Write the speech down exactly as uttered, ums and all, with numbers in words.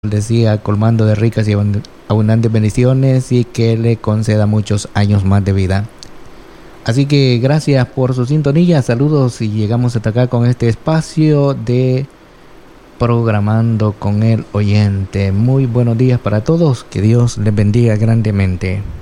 decía, colmando de ricas y abundantes bendiciones y que le conceda muchos años más de vida. Así que gracias por su sintonía, saludos y llegamos hasta acá con este espacio de Programando con el Oyente. Muy buenos días para todos, que Dios les bendiga grandemente.